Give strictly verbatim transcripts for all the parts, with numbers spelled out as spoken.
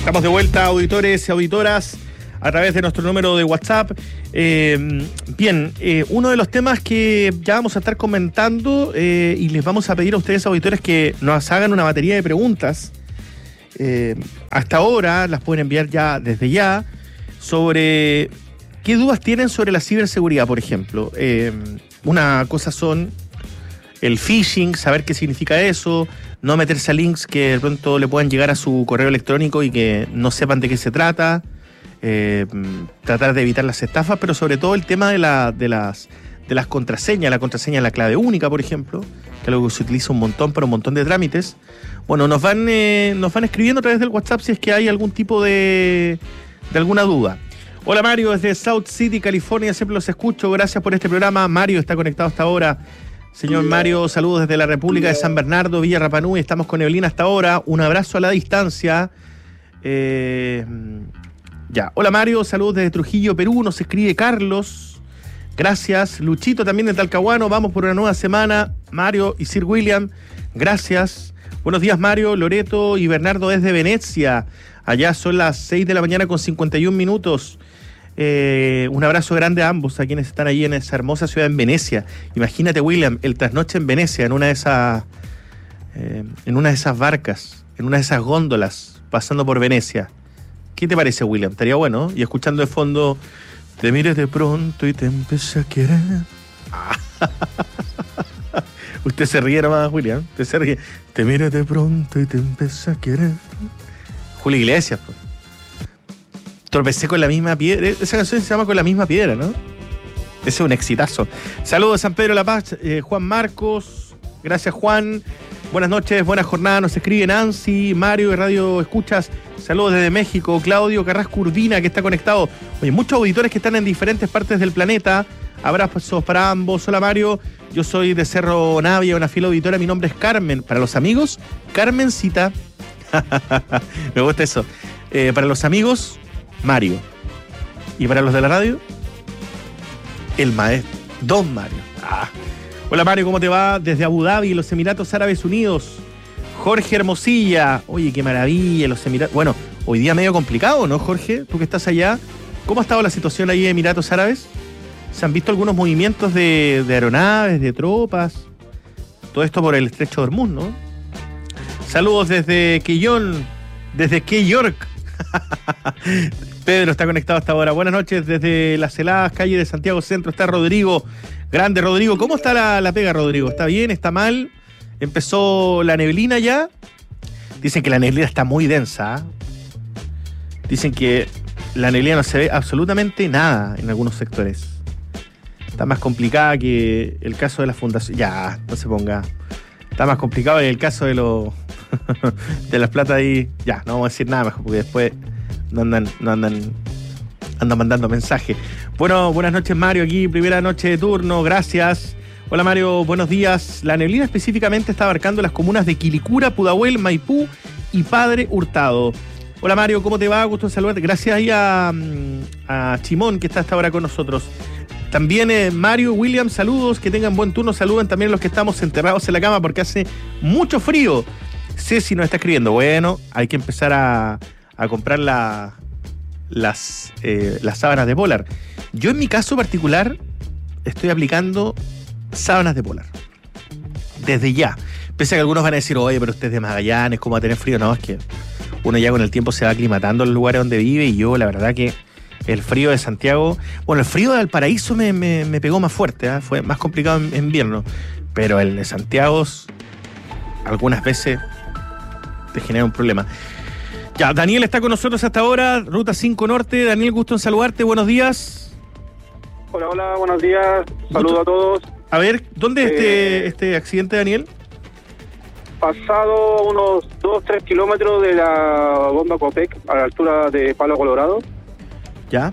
Estamos de vuelta, auditores y auditoras, a través de nuestro número de WhatsApp. Eh, bien, eh, uno de los temas que ya vamos a estar comentando eh, y les vamos a pedir a ustedes, auditores, que nos hagan una batería de preguntas. Eh, hasta ahora las pueden enviar ya desde ya sobre qué dudas tienen sobre la ciberseguridad, por ejemplo. Eh, una cosa son el phishing, saber qué significa eso, no meterse a links que de pronto le puedan llegar a su correo electrónico y que no sepan de qué se trata, eh, tratar de evitar las estafas, pero sobre todo el tema de, la, de, las, de las contraseñas, la contraseña de la clave única, por ejemplo, que es algo que se utiliza un montón para un montón de trámites. Bueno, nos van, eh, nos van escribiendo a través del WhatsApp si es que hay algún tipo de, de alguna duda. Hola Mario, desde South City, California, siempre los escucho, gracias por este programa. Mario está conectado hasta ahora. Señor Mario, saludos desde la República de San Bernardo, Villa Rapa Nui, estamos con Evelina hasta ahora, un abrazo a la distancia. Eh, ya, hola Mario, saludos desde Trujillo, Perú, nos escribe Carlos, gracias. Luchito también de Talcahuano, vamos por una nueva semana. Mario y Sir William, gracias. Buenos días Mario, Loreto y Bernardo desde Venecia, allá son las seis de la mañana con cincuenta y un minutos. Eh, un abrazo grande a ambos, a quienes están allí en esa hermosa ciudad en Venecia. Imagínate, William, el trasnoche en Venecia, en una de esas eh, en una de esas barcas, en una de esas góndolas, pasando por Venecia. ¿Qué te parece, William? Estaría bueno, ¿eh? Y escuchando de fondo, te mires de pronto y te empecé a querer. Ah. Usted se ríe nomás, William. Usted se ríe. Te mires de pronto y te empecé a querer. Julio Iglesias, pues. Tropecé con la misma piedra. Esa canción se llama Con la misma piedra, ¿no? Ese es un exitazo. Saludos de San Pedro de la Paz, eh, Juan Marcos. Gracias, Juan. Buenas noches, buenas jornadas. Nos escribe Nancy, Mario de Radio Escuchas. Saludos desde México. Claudio Carrasco Urbina, que está conectado. Oye, muchos auditores que están en diferentes partes del planeta. Abrazos para ambos. Hola, Mario. Yo soy de Cerro Navia, una fiel auditora. Mi nombre es Carmen. Para los amigos, Carmencita. Me gusta eso. Eh, para los amigos, Mario. Y para los de la radio, el maestro, Don Mario. Ah. Hola Mario, ¿cómo te va? Desde Abu Dhabi, los Emiratos Árabes Unidos. Jorge Hermosilla. Oye, qué maravilla, los Emiratos. Bueno, hoy día medio complicado, ¿no, Jorge? Tú que estás allá. ¿Cómo ha estado la situación ahí en Emiratos Árabes? ¿Se han visto algunos movimientos de, de aeronaves, de tropas? Todo esto por el estrecho de Hormuz, ¿no? Saludos desde Quillón, desde Key York. Pedro está conectado hasta ahora. Buenas noches desde las heladas calles de Santiago Centro. Está Rodrigo. Grande Rodrigo. ¿Cómo está la, la pega, Rodrigo? ¿Está bien? ¿Está mal? ¿Empezó la neblina ya? Dicen que la neblina está muy densa, ¿eh? Dicen que la neblina no se ve absolutamente nada en algunos sectores. Está más complicada que el caso de la fundación. Ya, no se ponga. Está más complicado que el caso de los de las platas ahí. Ya, no vamos a decir nada mejor porque después no andan, no andan, andan mandando mensajes. Bueno, buenas noches Mario, aquí primera noche de turno, gracias. Hola Mario, buenos días. La neblina específicamente está abarcando las comunas de Quilicura, Pudahuel, Maipú y Padre Hurtado. Hola Mario, ¿cómo te va? Gusto en saludarte. Gracias ahí a, a Chimón, que está hasta ahora con nosotros. También eh, Mario, William, saludos, que tengan buen turno. Saluden también a los que estamos enterrados en la cama porque hace mucho frío. Ceci nos está escribiendo. Bueno, hay que empezar a, a comprar la, las, eh, las sábanas de Polar. Yo en mi caso particular estoy aplicando sábanas de Polar. Desde ya. Pese a que algunos van a decir, oye, pero usted es de Magallanes, ¿cómo va a tener frío? No, es que uno ya con el tiempo se va aclimatando en los lugares donde vive y yo la verdad que el frío de Santiago, bueno, el frío de Valparaíso me, me, me pegó más fuerte, ¿eh? Fue más complicado en, en invierno, pero el de Santiago algunas veces te genera un problema. Ya, Daniel está con nosotros hasta ahora, Ruta cinco Norte. Daniel, gusto en saludarte, buenos días. Hola, hola, buenos días, saludos a todos. A ver, ¿dónde es eh, este, este accidente, Daniel? Pasado unos dos tres kilómetros de la bomba Copec, a la altura de Palo Colorado. ¿Ya?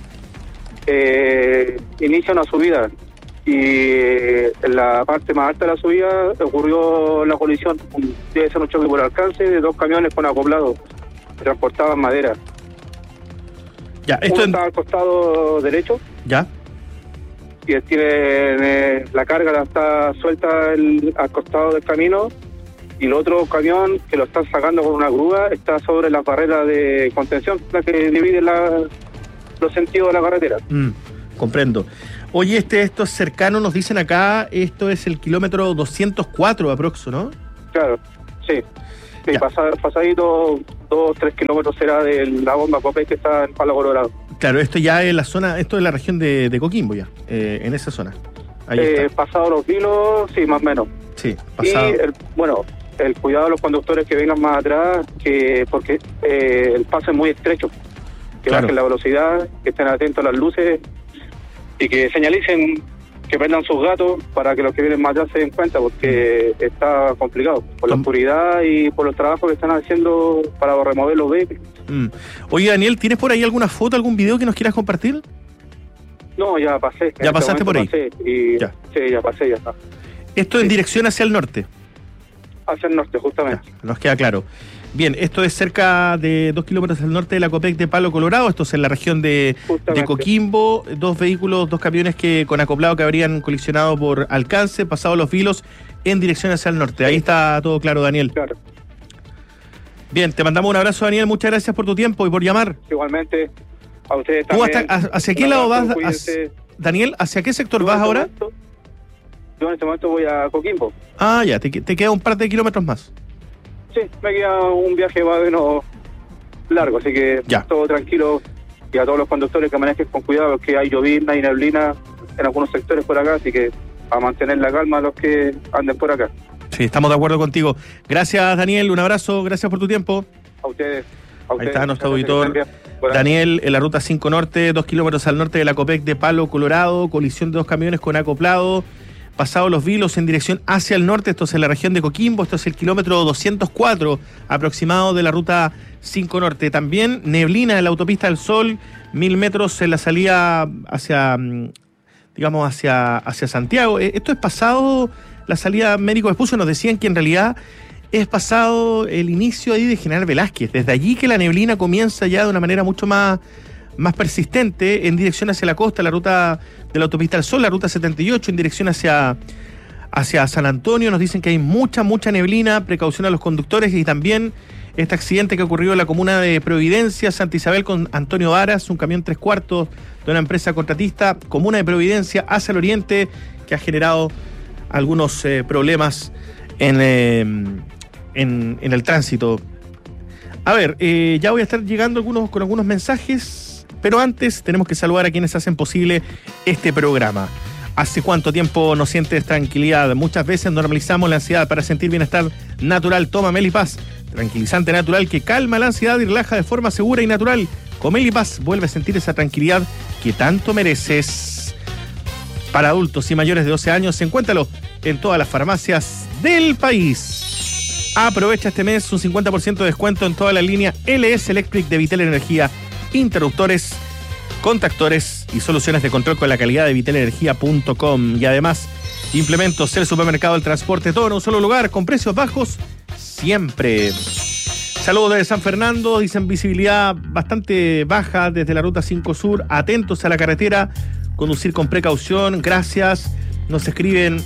Eh, inicia una subida y en la parte más alta de la subida ocurrió la colisión. Debe ser un choque por alcance de dos camiones con acoplado que transportaban madera. Ya, esto Uno en... está al costado derecho. Ya. Y tiene eh, la carga la está suelta el, al costado del camino y el otro camión que lo están sacando con una grúa está sobre las barreras de contención, la que divide la, los sentidos de la carretera. Mm, comprendo. Oye, este, esto es cercano, nos dicen acá, esto es el kilómetro doscientos cuatro aproxo, ¿no? Claro, sí. Sí, pasa, pasadito dos, tres kilómetros será de la bomba Copec que está en Palo Colorado. Claro, esto ya es la zona, esto es la región de, de Coquimbo ya, eh, en esa zona. Ahí eh, está. Pasado los vilos, sí, más o menos. Sí, pasado. Y, el, bueno, el cuidado de los conductores que vengan más atrás, que porque eh, el paso es muy estrecho. Que Claro. bajen la velocidad, que estén atentos a las luces y que señalicen, que prendan sus gatos para que los que vienen más atrás se den cuenta, porque está complicado por la Tom- oscuridad y por los trabajos que están haciendo para remover los vehículos. Mm. Oye, Daniel, ¿tienes por ahí alguna foto, algún video que nos quieras compartir? No, ya pasé. Ya En pasaste este por ahí. pasé y, Ya. Sí, ya pasé, ya está. Esto en dirección hacia el norte. Hacia el norte, justamente. Ya, nos queda claro. Bien, esto es cerca de dos kilómetros al norte de la Copec de Palo Colorado. Esto es en la región de, Justamente. de Coquimbo. Dos vehículos, dos camiones que con acoplado que habrían colisionado por alcance, pasado los vilos, en dirección hacia el norte. Ahí está todo claro, Daniel. Claro. Bien, te mandamos un abrazo, Daniel. Muchas gracias por tu tiempo y por llamar. Igualmente, a ustedes ¿Tú también. hasta, a- hacia qué Un lado abrazo, vas? cuídense. Hacia- Daniel, ¿hacia qué sector Yo vas en este ahora? momento- yo en este momento voy a Coquimbo. Ah, ya, te, que- te queda un par de kilómetros más. Sí, me queda un viaje más o menos largo, así que Ya. todo tranquilo. Y a todos los conductores que manejen con cuidado, que hay llovizna y neblina en algunos sectores por acá, así que a mantener la calma a los que anden por acá. Sí, estamos de acuerdo contigo. Gracias, Daniel. Un abrazo. Gracias por tu tiempo. A ustedes. A Ahí ustedes. está nuestro Muchas auditor gracias, que estén bien. Buenas Daniel, en la ruta cinco Norte, dos kilómetros al norte de la Copec de Palo Colorado, colisión de dos camiones con acoplado, pasado los vilos en dirección hacia el norte, esto es en la región de Coquimbo, esto es el kilómetro doscientos cuatro aproximado de la ruta cinco Norte. También neblina en la autopista del Sol, mil metros en la salida hacia, mm, digamos, hacia, hacia Santiago. Eh, Esto es pasado la salida Médico Vespucio, nos decían que en realidad es pasado el inicio ahí de General Velázquez. Desde allí que la neblina comienza ya de una manera mucho más, más persistente en dirección hacia la costa, la ruta de la autopista del Sol, la ruta setenta y ocho, en dirección hacia, hacia San Antonio. Nos dicen que hay mucha, mucha neblina, precaución a los conductores, y también este accidente que ocurrió en la comuna de Providencia, Santa Isabel, con Antonio Varas, un camión tres cuartos de una empresa contratista, comuna de Providencia, hacia el oriente, que ha generado algunos eh, problemas en, eh, en, en el tránsito. A ver, eh, ya voy a estar llegando algunos, con algunos mensajes, pero antes tenemos que saludar a quienes hacen posible este programa. ¿Hace cuánto tiempo no sientes tranquilidad? Muchas veces normalizamos la ansiedad. Para sentir bienestar natural, toma Melipaz, tranquilizante natural que calma la ansiedad y relaja de forma segura y natural. Con Melipaz vuelve a sentir esa tranquilidad que tanto mereces. Para adultos y mayores de doce años, encuéntralo en todas las farmacias del país. Aprovecha este mes un cincuenta por ciento de descuento en toda la línea L S Electric de Vitel Energía, interruptores, contactores y soluciones de control con la calidad de vitel energía punto com. Y además, implementos, el supermercado, el transporte, todo en un solo lugar, con precios bajos siempre. Saludos desde San Fernando, dicen visibilidad bastante baja desde la ruta cinco Sur, atentos a la carretera, conducir con precaución, gracias. Nos escriben,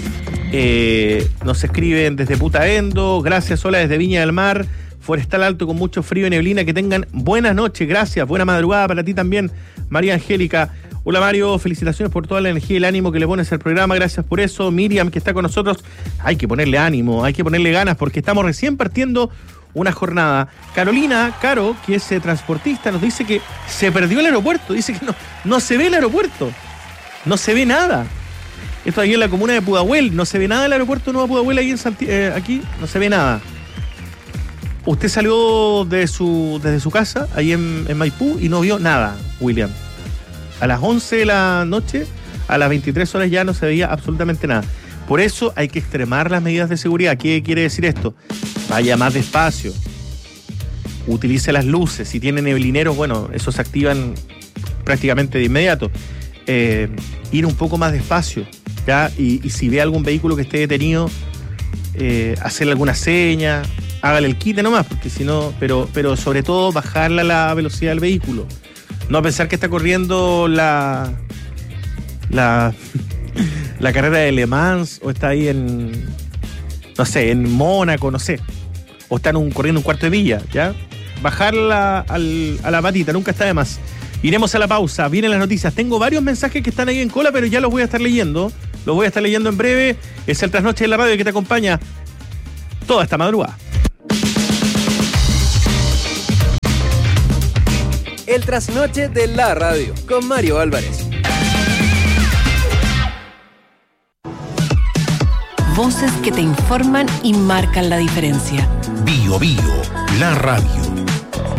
eh, nos escriben desde Putaendo, gracias. Hola desde Viña del Mar, Forestal Alto con mucho frío y neblina, que tengan buenas noches, gracias, buena madrugada para ti también, María Angélica. Hola Mario, felicitaciones por toda la energía y el ánimo que le pones al programa, gracias por eso. Miriam, que está con nosotros, hay que ponerle ánimo, hay que ponerle ganas porque estamos recién partiendo una jornada. Carolina Caro, que es eh, transportista, nos dice que se perdió el aeropuerto, dice que no, no se ve el aeropuerto, no se ve nada. Esto ahí en la comuna de Pudahuel, no se ve nada del aeropuerto Nueva Pudahuel, ahí en Santi- eh, aquí no se ve nada. Usted salió de su, desde su casa, ahí en, en Maipú, y no vio nada, William. A las once de la noche, a las veintitrés horas ya no se veía absolutamente nada. Por eso hay que extremar las medidas de seguridad. ¿Qué quiere decir esto? Vaya más despacio. Utilice las luces. Si tiene neblineros, bueno, esos se activan prácticamente de inmediato. Eh, ir un poco más despacio, ¿ya? Y, y si ve algún vehículo que esté detenido, eh, hacerle alguna seña, hágale el quite nomás, porque si no, pero, pero sobre todo bajarle la velocidad del vehículo. No pensar que está corriendo la la, la carrera de Le Mans o está ahí en, no sé, en Mónaco, no sé, o están un, corriendo un cuarto de milla, ¿ya? Bajarla al, a la patita, nunca está de más. Iremos a la pausa, vienen las noticias. Tengo varios mensajes que están ahí en cola, pero ya los voy a estar leyendo. Los voy a estar leyendo en breve. Es el Trasnoche de la Radio que te acompaña toda esta madrugada. El Trasnoche de la Radio, con Mario Álvarez. Voces que te informan y marcan la diferencia. Bio Bio, la radio.